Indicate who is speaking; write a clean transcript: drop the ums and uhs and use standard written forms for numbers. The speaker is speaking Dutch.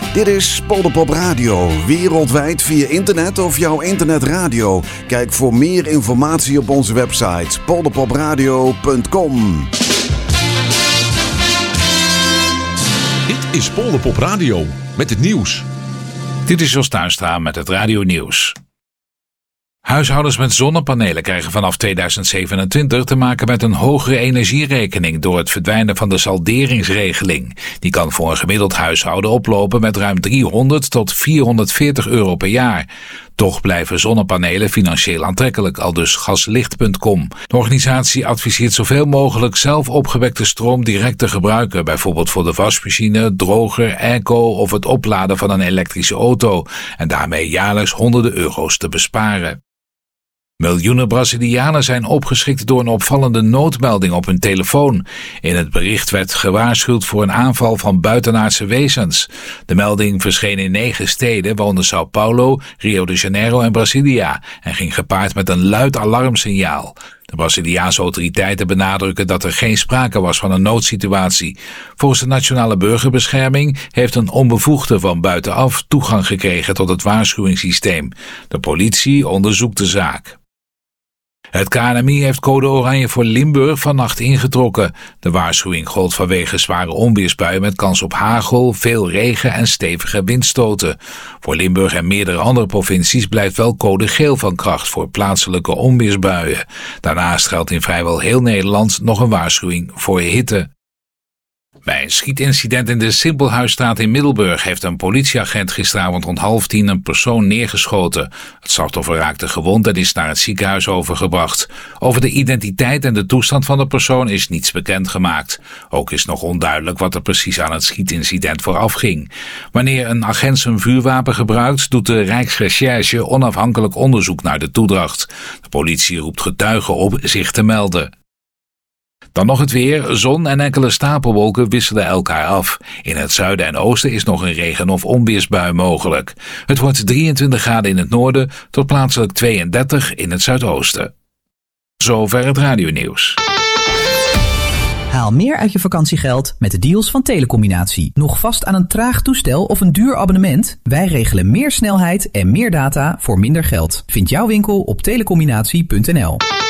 Speaker 1: Dit is Polderpop Radio, wereldwijd via internet of jouw internetradio. Kijk voor meer informatie op onze website polderpopradio.com.
Speaker 2: Dit is Polderpop Radio met het nieuws.
Speaker 3: Dit is Jos Tuinstra met het Radio Nieuws. Huishoudens met zonnepanelen krijgen vanaf 2027 te maken met een hogere energierekening door het verdwijnen van de salderingsregeling. Die kan voor een gemiddeld huishouden oplopen met ruim 300 tot 440 euro per jaar. Toch blijven zonnepanelen financieel aantrekkelijk, aldus gaslicht.com. De organisatie adviseert zoveel mogelijk zelf opgewekte stroom direct te gebruiken, bijvoorbeeld voor de wasmachine, droger, airco of het opladen van een elektrische auto, en daarmee jaarlijks honderden euro's te besparen. Miljoenen Brazilianen zijn opgeschrikt door een opvallende noodmelding op hun telefoon. In het bericht werd gewaarschuwd voor een aanval van buitenaardse wezens. De melding verscheen in 9 steden, waaronder São Paulo, Rio de Janeiro en Brasilia, en ging gepaard met een luid alarmsignaal. De Braziliaanse autoriteiten benadrukken dat er geen sprake was van een noodsituatie. Volgens de Nationale Burgerbescherming heeft een onbevoegde van buitenaf toegang gekregen tot het waarschuwingssysteem. De politie onderzoekt de zaak. Het KNMI heeft code oranje voor Limburg vannacht ingetrokken. De waarschuwing gold vanwege zware onweersbuien met kans op hagel, veel regen en stevige windstoten. Voor Limburg en meerdere andere provincies blijft wel code geel van kracht voor plaatselijke onweersbuien. Daarnaast geldt in vrijwel heel Nederland nog een waarschuwing voor hitte. Bij een schietincident in de Simpelhuisstraat in Middelburg heeft een politieagent gisteravond rond 9:30 een persoon neergeschoten. Het slachtoffer raakte gewond en is naar het ziekenhuis overgebracht. Over de identiteit en de toestand van de persoon is niets bekendgemaakt. Ook is nog onduidelijk wat er precies aan het schietincident vooraf ging. Wanneer een agent zijn vuurwapen gebruikt, doet de Rijksrecherche onafhankelijk onderzoek naar de toedracht. De politie roept getuigen op zich te melden. Dan nog het weer. Zon en enkele stapelwolken wisselen elkaar af. In het zuiden en oosten is nog een regen- of onweersbui mogelijk. Het wordt 23 graden in het noorden tot plaatselijk 32 in het zuidoosten. Zover het radionieuws.
Speaker 4: Haal meer uit je vakantiegeld met de deals van Telecombinatie. Nog vast aan een traag toestel of een duur abonnement? Wij regelen meer snelheid en meer data voor minder geld. Vind jouw winkel op telecombinatie.nl.